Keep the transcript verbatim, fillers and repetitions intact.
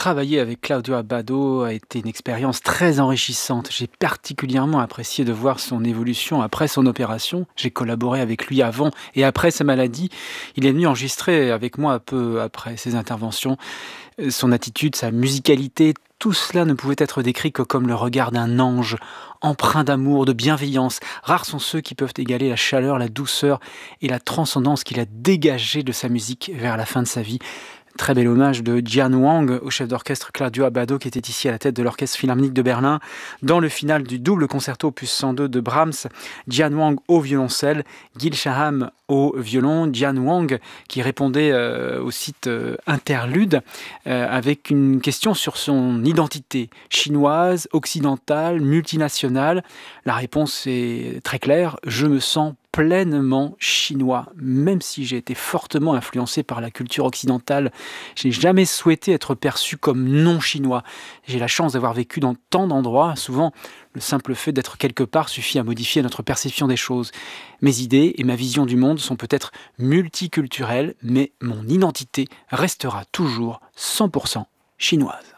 Travailler avec Claudio Abbado a été une expérience très enrichissante. J'ai particulièrement apprécié de voir son évolution après son opération. J'ai collaboré avec lui avant et après sa maladie. Il est venu enregistrer avec moi un peu après ses interventions. Euh, Son attitude, sa musicalité, tout cela ne pouvait être décrit que comme le regard d'un ange, empreint d'amour, de bienveillance. Rares sont ceux qui peuvent égaler la chaleur, la douceur et la transcendance qu'il a dégagée de sa musique vers la fin de sa vie. Très bel hommage de Jian Wang au chef d'orchestre Claudio Abbado qui était ici à la tête de l'Orchestre Philharmonique de Berlin. Dans le final du double concerto opus cent deux de Brahms, Jian Wang au violoncelle, Gil Shaham au violon, Jian Wang qui répondait euh, au site euh, Interlude euh, avec une question sur son identité chinoise, occidentale, multinationale. La réponse est très claire, je me sens pleinement chinois, même si j'ai été fortement influencé par la culture occidentale. Je n'ai jamais souhaité être perçu comme non chinois. J'ai la chance d'avoir vécu dans tant d'endroits. Souvent, le simple fait d'être quelque part suffit à modifier notre perception des choses. Mes idées et ma vision du monde sont peut-être multiculturelles, mais mon identité restera toujours cent pour cent chinoise.